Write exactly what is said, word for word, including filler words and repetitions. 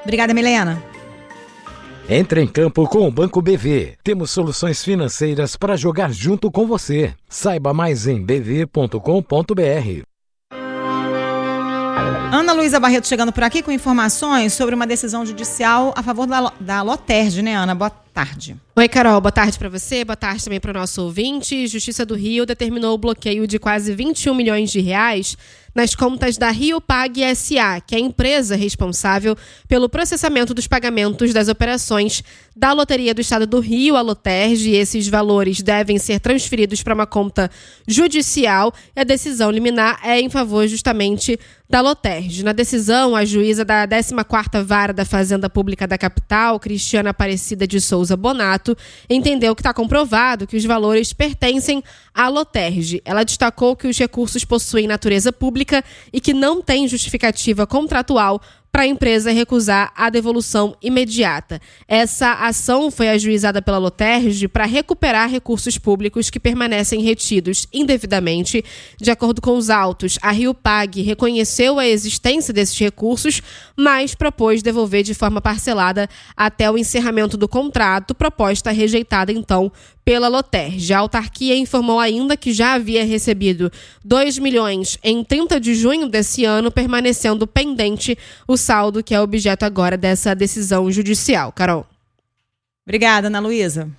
Obrigada, Milena. Entre em campo com o Banco B V. Temos soluções financeiras para jogar junto com você. Saiba mais em b v ponto com ponto b r. Ana Luísa Barreto chegando por aqui com informações sobre uma decisão judicial a favor da, da Loterd, né, Ana? Boa tarde. Oi, Carol. Boa tarde para você, boa tarde também para o nosso ouvinte. Justiça do Rio determinou o bloqueio de quase vinte e um milhões de reais nas contas da Rio Pag S A, que é a empresa responsável pelo processamento dos pagamentos das operações da Loteria do Estado do Rio, a Loterd. Esses valores devem ser transferidos para uma conta judicial e a decisão liminar é em favor justamente da Loterd. Na decisão, a juíza da décima quarta Vara da Fazenda Pública da Capital, Cristiana Aparecida de Souza Bonato, entendeu que está comprovado que os valores pertencem à Loterd. Ela destacou que os recursos possuem natureza pública e que não tem justificativa contratual para a empresa recusar a devolução imediata. Essa ação foi ajuizada pela Loterd para recuperar recursos públicos que permanecem retidos indevidamente. De acordo com os autos, a Rio Pag reconheceu a existência desses recursos, mas propôs devolver de forma parcelada até o encerramento do contrato, proposta rejeitada então pela Loterd. A autarquia informou ainda que já havia recebido dois milhões em trinta de junho desse ano, permanecendo pendente o saldo que é objeto agora dessa decisão judicial. Carol. Obrigada, Ana Luísa.